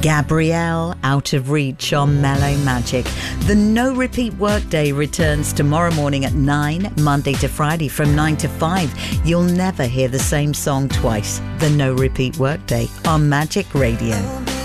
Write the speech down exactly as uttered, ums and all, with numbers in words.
Gabrielle, Out of Reach on Mellow Magic. The No Repeat Workday returns tomorrow morning at nine, Monday to Friday from nine to five. You'll never hear the same song twice. The No Repeat Workday on Magic Radio.